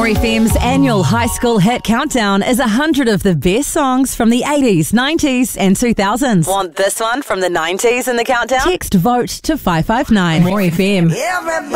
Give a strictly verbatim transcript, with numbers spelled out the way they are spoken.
More F M's annual high school hit countdown is a hundred of the best songs from the eighties, nineties and two thousands. Want this one from the nineties in the countdown? Text VOTE to five five nine. More F M.